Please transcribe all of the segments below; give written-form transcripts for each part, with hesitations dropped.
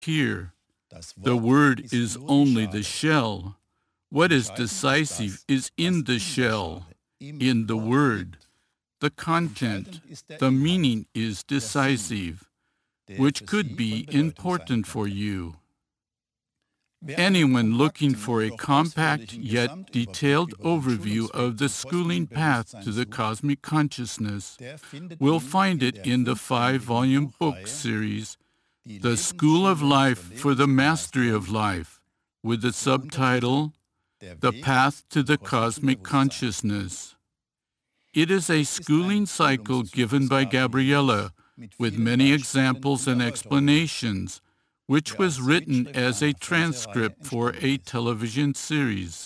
Here, the word is only the shell. What is decisive is in the shell, in the word. The content, the meaning is decisive, which could be important for you. Anyone looking for a compact yet detailed overview of the schooling path to the cosmic consciousness will find it in the 5-volume book series, The School of Life for the Mastery of Life, with the subtitle, The Path to the Cosmic Consciousness. It is a schooling cycle given by Gabriele, with many examples and explanations, which was written as a transcript for a television series.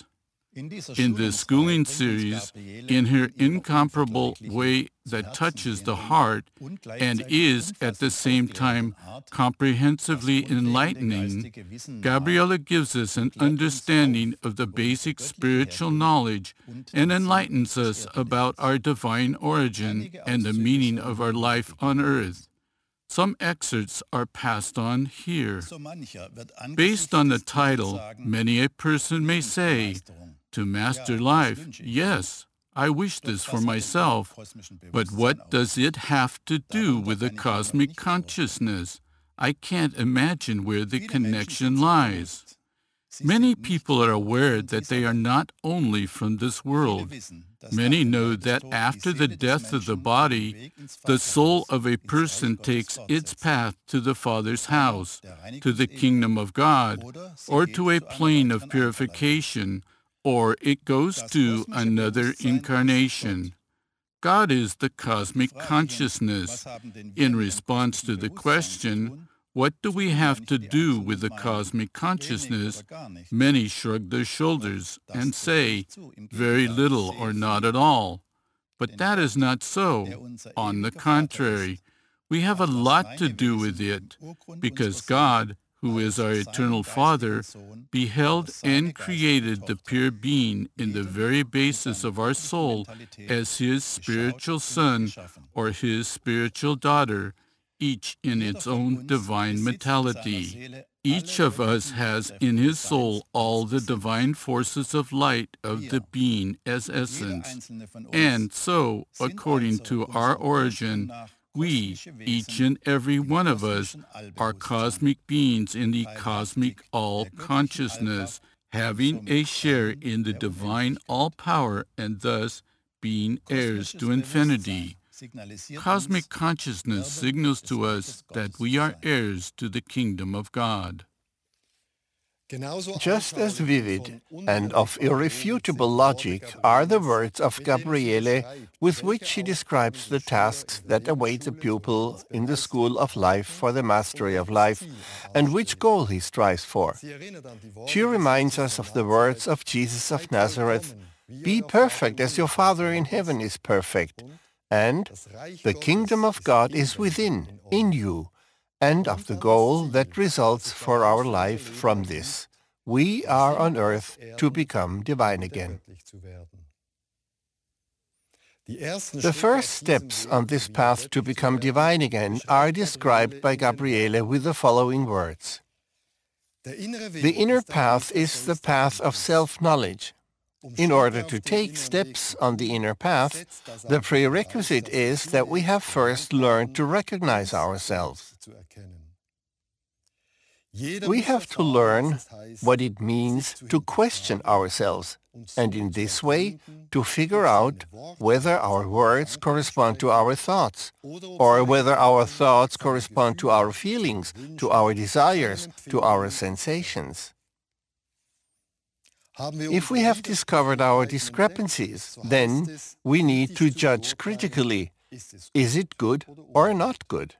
In this schooling series, in her incomparable way that touches the heart and is at the same time comprehensively enlightening, Gabriele gives us an understanding of the basic spiritual knowledge and enlightens us about our divine origin and the meaning of our life on earth. Some excerpts are passed on here. Based on the title, many a person may say, to master life, yes, I wish this for myself, but what does it have to do with the cosmic consciousness? I can't imagine where the connection lies. Many people are aware that they are not only from this world. Many know that after the death of the body, the soul of a person takes its path to the Father's house, to the kingdom of God, or to a plane of purification, or it goes to another incarnation. God is the cosmic consciousness. In response to the question, what do we have to do with the cosmic consciousness? Many shrug their shoulders and say, very little or not at all. But that is not so. On the contrary, we have a lot to do with it, because God, who is our eternal Father, beheld and created the pure being in the very basis of our soul as His spiritual son or His spiritual daughter, each in its own divine mentality. Each of us has in his soul all the divine forces of light of the being as essence. And so, according to our origin, we, each and every one of us, are cosmic beings in the cosmic all-consciousness, having a share in the divine all-power and thus being heirs to infinity. Cosmic consciousness signals to us that we are heirs to the kingdom of God. Just as vivid and of irrefutable logic are the words of Gabriele with which she describes the tasks that await the pupil in the school of life for the mastery of life and which goal he strives for. She reminds us of the words of Jesus of Nazareth, "Be perfect as your Father in heaven is perfect," and "The kingdom of God is within, in you," and of the goal that results for our life from this. We are on earth to become divine again. The first steps on this path to become divine again are described by Gabriele with the following words. The inner path is the path of self-knowledge. In order to take steps on the inner path, the prerequisite is that we have first learned to recognize ourselves. We have to learn what it means to question ourselves, and in this way to figure out whether our words correspond to our thoughts, or whether our thoughts correspond to our feelings, to our desires, to our sensations. If we have discovered our discrepancies, then we need to judge critically, is it good or not good?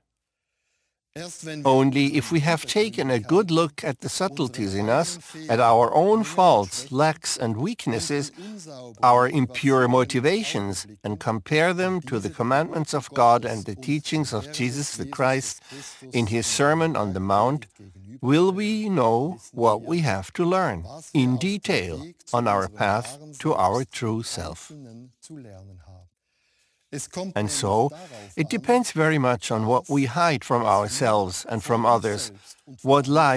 Only if we have taken a good look at the subtleties in us, at our own faults, lacks and weaknesses, our impure motivations, and compare them to the commandments of God and the teachings of Jesus the Christ in His Sermon on the Mount, will we know what we have to learn in detail on our path to our true self. And so, it depends very much on what we hide from ourselves and from others, what lies